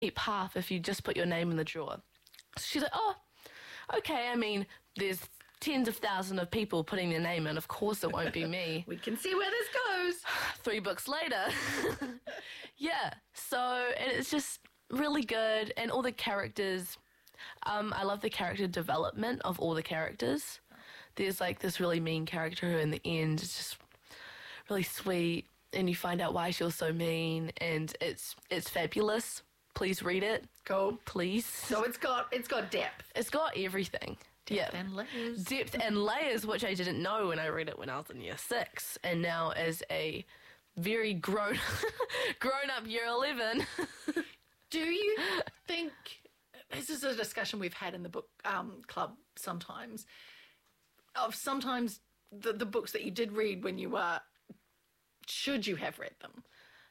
half if you just put your name in the drawer. So she's like, oh, okay, I mean, there's tens of thousands of people putting their name in. Of course it won't be me. We can see where this goes. 3 books later. Yeah, so and it's just really good. And all the characters, I love the character development of all the characters. There's like this really mean character who in the end is just really sweet, and you find out why she was so mean, and it's fabulous. Please read it. Cool. Please. So it's got depth. It's got everything. Depth and layers. Depth and layers, which I didn't know when I read it when I was in year 6. And now as a very grown up year 11. Do you think, this is a discussion we've had in the book club sometimes, of sometimes the books that you did read when you were, should you have read them?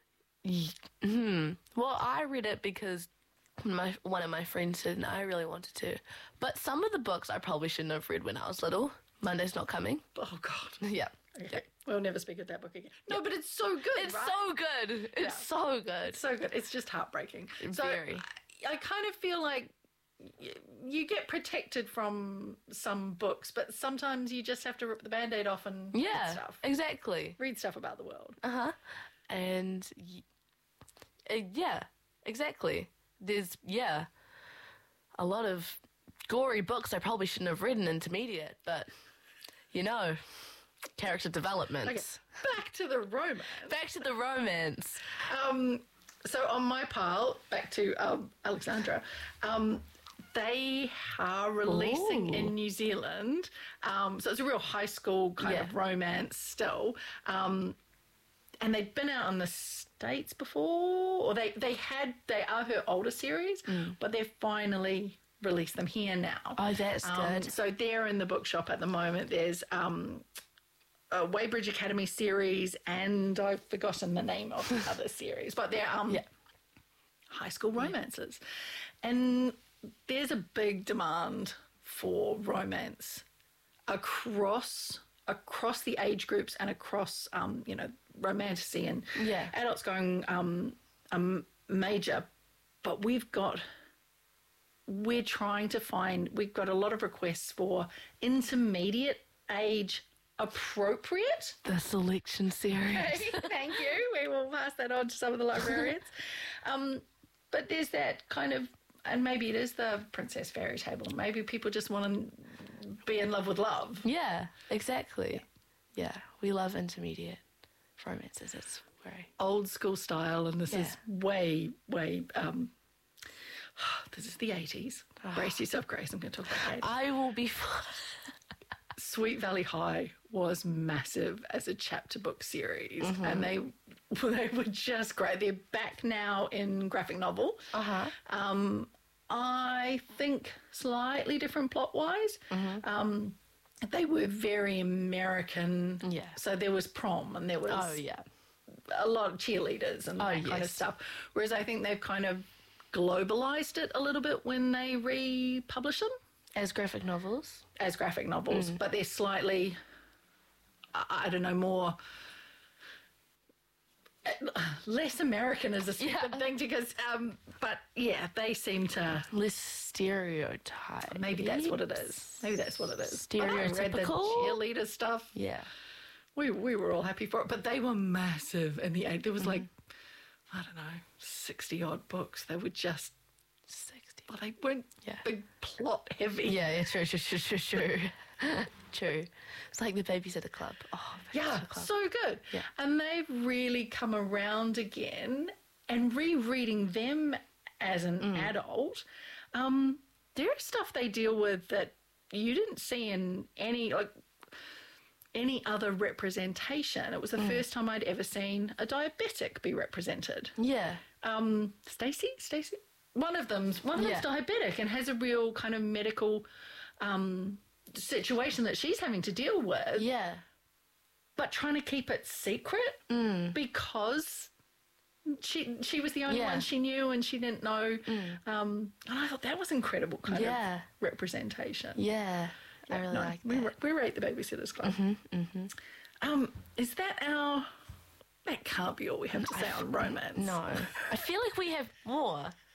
Well, I read it because one of my friends said, and I really wanted to. But some of the books I probably shouldn't have read when I was little. Monday's Not Coming. Oh, God. Yeah. Okay. We'll never speak of that book again. No, but it's so good, It's right? so good. It's so good. It's so good. It's just heartbreaking. Very. So I kind of feel like you get protected from some books, but sometimes you just have to rip the Band-Aid off and read stuff. Exactly. Read stuff about the world. And yeah, exactly. There's, a lot of gory books I probably shouldn't have read in intermediate, but, character developments. Okay, back to the romance. Back to the romance. So on my pile, back to Alexandra, they are releasing in New Zealand. So it's a real high school kind of romance still. And they'd been out in the States before, or they are her older series, but they've finally released them here now. Oh, that's good. So they're in the bookshop at the moment. There's a Weybridge Academy series, and I've forgotten the name of the other series, but they're high school romances. And there's a big demand for romance across the age groups and across, romantasy and adults going major. But we've got a lot of requests for intermediate age appropriate. The Selection series. Okay, thank you. We will pass that on to some of the librarians. But there's that kind of, and maybe it is the princess fairy tale. Maybe people just want to be in love with love. Yeah, exactly. Yeah, we love intermediate romances. It's very old school style, and this is way, this is the 80s. Brace yourself, Grace. I'm going to talk about 80s. I will be Sweet Valley High was massive as a chapter book series, and they were just great. They're back now in graphic novel. I think slightly different plot-wise. They were very American. Yeah. So there was prom, and there was a lot of cheerleaders and that kind of stuff. Whereas I think they've kind of globalized it a little bit when they republish them. As graphic novels? As graphic novels, but they're slightly, I don't know, more, less American is a stupid thing because, but yeah, they seem to. Less stereotype. Maybe that's what it is. Stereotypical? I read the cheerleader stuff. Yeah. We were all happy for it, but they were massive in the 80s. There was like, I don't know, 60-odd books. They were just 60. Well, they weren't big plot heavy. Yeah, true. True. It's like the Babysitter Club. Oh, yeah, Club. So good. Yeah. And they've really come around again, and rereading them as an adult, there is stuff they deal with that you didn't see in any other representation. It was the first time I'd ever seen a diabetic be represented. Yeah. Stacey? One of them's diabetic and has a real kind of medical situation that she's having to deal with. Yeah. But trying to keep it secret because she was the only one she knew and she didn't know. And I thought that was incredible kind of representation. Yeah. I really like that. We rate the Babysitters Club. Is that our... That can't be all we have to say on romance. No. I feel like we have more.